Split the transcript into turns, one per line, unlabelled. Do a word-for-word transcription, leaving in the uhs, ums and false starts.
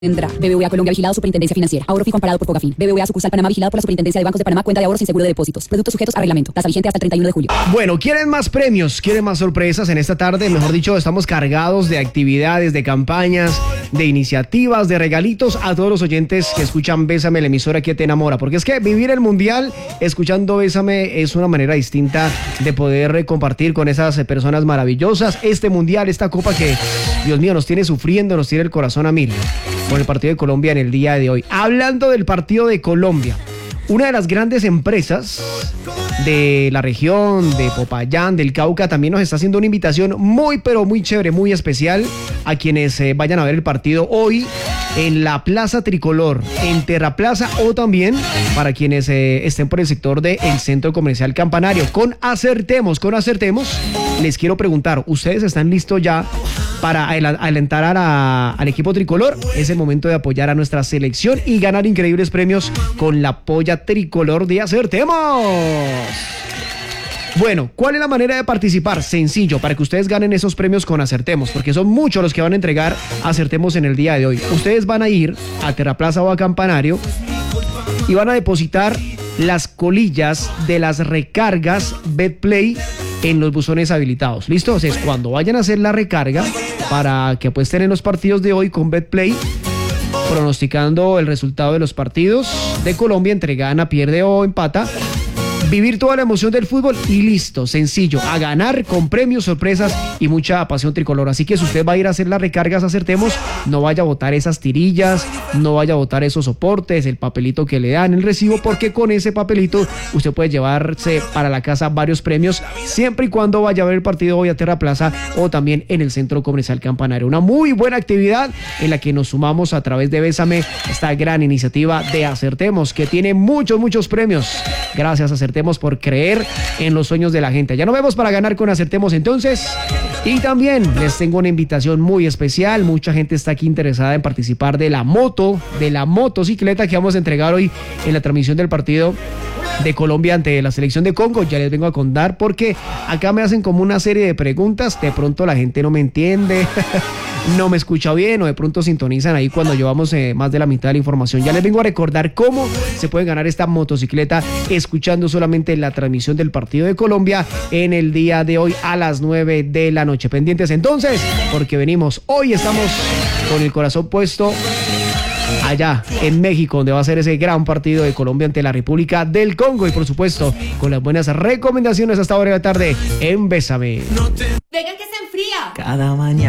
Tendrá. B B V A Colombia vigilado Superintendencia Financiera. Ahorro fijo amparado por Fogafín. B B V A sucursal Panamá vigilado por la Superintendencia de Bancos de Panamá. Cuenta de ahorros sin seguro de depósitos. Productos sujetos a reglamento. Tasa vigente hasta el treinta y uno de julio.
Bueno, ¿quieren más premios? ¿Quieren más sorpresas en esta tarde? Mejor dicho, estamos cargados de actividades, de campañas, de iniciativas, de regalitos a todos los oyentes que escuchan Bésame, la emisora que te enamora. Porque es que vivir el Mundial escuchando Bésame es una manera distinta de poder compartir con esas personas maravillosas este Mundial, esta copa que, Dios mío, nos tiene sufriendo, nos tiene el corazón a mil con el partido de Colombia en el día de hoy. Hablando del partido de Colombia, una de las grandes empresas de la región, de Popayán, del Cauca, también nos está haciendo una invitación muy, pero muy chévere, muy especial a quienes eh, vayan a ver el partido hoy en la Plaza Tricolor, en Terraplaza, o también para quienes eh, estén por el sector del Centro Comercial Campanario. Con Acertemos, con Acertemos, les quiero preguntar, ¿ustedes están listos ya para alentar a la, al equipo tricolor? Es el momento de apoyar a nuestra selección y ganar increíbles premios con la polla tricolor de Acertemos. Bueno, ¿cuál es la manera de participar? Sencillo, para que ustedes ganen esos premios con Acertemos, porque son muchos los que van a entregar Acertemos en el día de hoy. Ustedes van a ir a Terraplaza o a Campanario y van a depositar las colillas de las recargas Betplay en los buzones habilitados. ¿Listo? Entonces, cuando vayan a hacer la recarga para que apuesten en los partidos de hoy con Betplay, pronosticando el resultado de los partidos de Colombia, entre gana, pierde o empata, vivir toda la emoción del fútbol y listo, sencillo, a ganar con premios, sorpresas y mucha pasión tricolor. Así que si usted va a ir a hacer las recargas, Acertemos, no vaya a botar esas tirillas, no vaya a botar esos soportes, el papelito que le dan, el recibo, porque con ese papelito usted puede llevarse para la casa varios premios, siempre y cuando vaya a ver el partido hoy a Terraplaza o también en el Centro Comercial Campanario. Una muy buena actividad en la que nos sumamos a través de Bésame, esta gran iniciativa de Acertemos, que tiene muchos, muchos premios. Gracias, Acertemos, por creer en los sueños de la gente. Ya nos vemos para ganar con Acertemos entonces. Y también les tengo una invitación muy especial. Mucha gente está aquí interesada en participar de la moto, de la motocicleta que vamos a entregar hoy en la transmisión del partido de Colombia ante la selección de Congo. Ya les vengo a contar porque acá me hacen como una serie de preguntas. De pronto la gente no me entiende, no me escucha bien, o de pronto sintonizan ahí cuando llevamos eh, más de la mitad de la información. Ya les vengo a recordar cómo se puede ganar esta motocicleta escuchando solamente la transmisión del partido de Colombia en el día de hoy a las nueve de la noche. Pendientes entonces, porque venimos, hoy estamos con el corazón puesto allá en México, donde va a ser ese gran partido de Colombia ante la República del Congo, y por supuesto con las buenas recomendaciones hasta ahora de la tarde en Bésame.
Venga que se enfría.
Cada mañana